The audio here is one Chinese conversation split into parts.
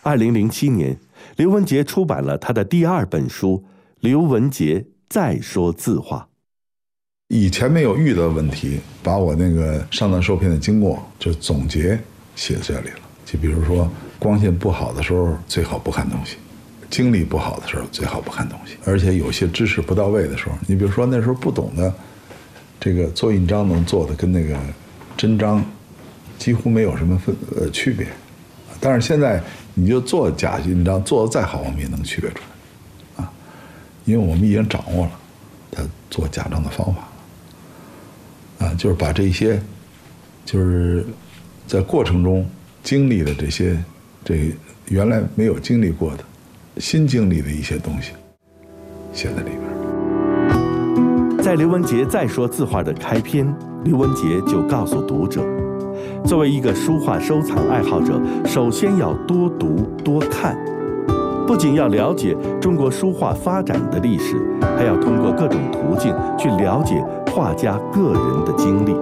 2007年，刘文杰出版了他的第2本书《刘文杰再说字画》。 以前没有遇到的问题，把我那个上当受骗的经过就总结写这里了。就比如说，光线不好的时候最好不看东西，精力不好的时候最好不看东西，而且有些知识不到位的时候，你比如说那时候不懂的，这个做印章能做的跟那个真章几乎没有什么区别。但是现在你就做假印章做得再好，我们也能区别出来啊，因为我们已经掌握了他做假章的方法啊，就是把这些就是在过程中经历的这原来没有经历过的新经历的一些东西写在里边。 在刘文杰再说字画的开篇，刘文杰就告诉读者，作为一个书画收藏爱好者，首先要多读多看，不仅要了解中国书画发展的历史，还要通过各种途径去了解画家个人的经历。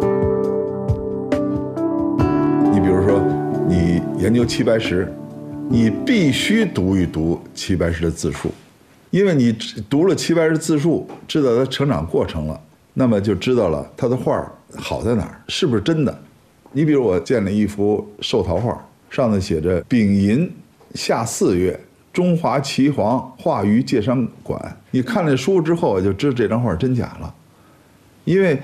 你比如说，你研究齐白石，你必须读一读齐白石的自述，因为你读了齐白石自述，知道他成长过程了，那么就知道了他的画好在哪儿，是不是真的。你比如我见了一幅寿桃画，上头写着丙寅夏4月，中华岐黄画于介山馆。你看了书之后就知道这张画真假了，因为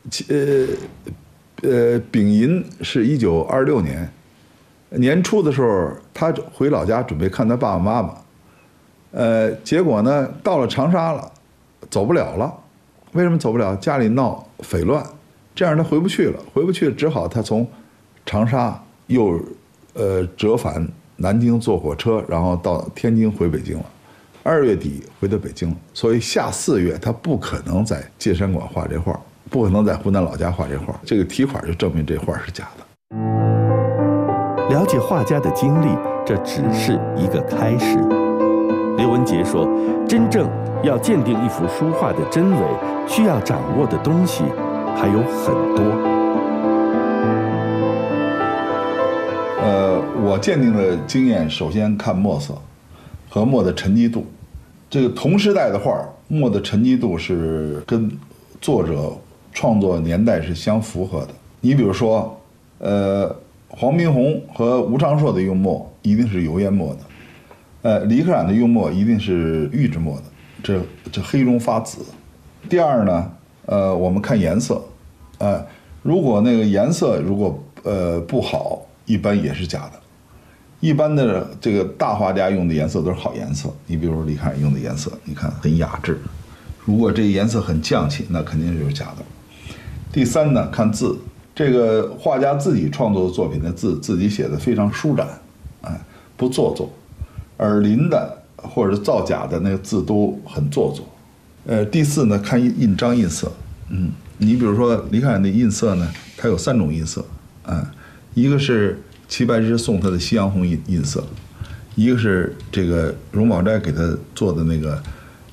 丙寅是1926年年初的时候，他回老家准备看他爸爸妈妈，结果呢到了长沙了，走不了了。为什么走不了？家里闹匪乱，这样他回不去了，只好他从长沙又折返南京坐火车，然后到天津回北京了。2月底回到北京了，所以夏4月他不可能在介山馆画这画，不可能在湖南老家画这画。这个题款就证明这画是假的。 了解画家的经历，这只是一个开始。刘文杰说，真正要鉴定一幅书画的真伪，需要掌握的东西还有很多。 我鉴定的经验，首先看墨色和墨的沉积度。这个同时代的画，墨的沉积度是跟作者创作年代是相符合的。你比如说，黄宾虹和吴昌硕的用墨一定是油烟墨的，李可染的用墨一定是玉质墨的，这黑中发紫。第二呢，我们看颜色，如果那个颜色如果不好，一般也是假的。一般的这个大画家用的颜色都是好颜色，你比如说李可染用的颜色，你看很雅致。如果这个颜色很匠气，那肯定就是假的。第三呢，看字，这个画家自己创作的作品的字，自己写的非常舒展，不做作。而临的或者造假的那个字都很做作。第四呢，看印章印色。你比如说李可染的印色呢，它有3种印色，一个是齐白石送他的夕阳红印色，一个是这个荣宝斋给他做的那个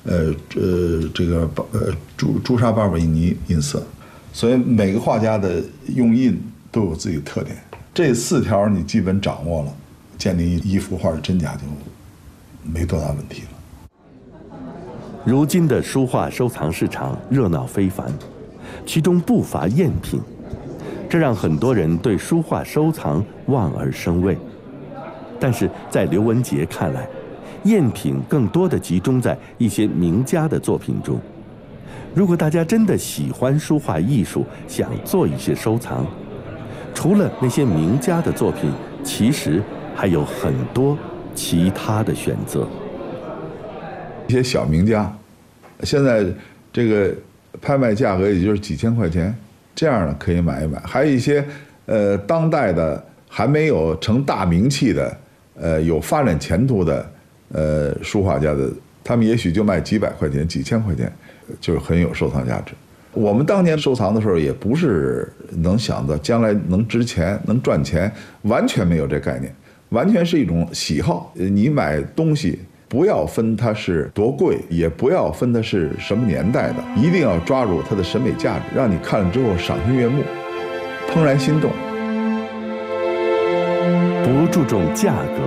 朱砂巴比尼印色。所以每个画家的用印都有自己的特点。这4条你基本掌握了，鉴定一幅画的真假就没多大问题了。 如今的书画收藏市场热闹非凡，其中不乏赝品，这让很多人对书画收藏望而生畏。但是在刘文杰看来，赝品更多的集中在一些名家的作品中。如果大家真的喜欢书画艺术，想做一些收藏，除了那些名家的作品，其实还有很多其他的选择。 一些小名家，现在这个拍卖价格也就是几千块钱，这样的可以买一买。还有一些当代的还没有成大名气的有发展前途的书画家的，他们也许就卖几百块钱、几千块钱，就是很有收藏价值。我们当年收藏的时候，也不是能想到将来能值钱、能赚钱，完全没有这概念，完全是一种喜好。你买东西不要分它是多贵，也不要分它是什么年代的，一定要抓住它的审美价值，让你看了之后赏心悦目，怦然心动。 不注重价格，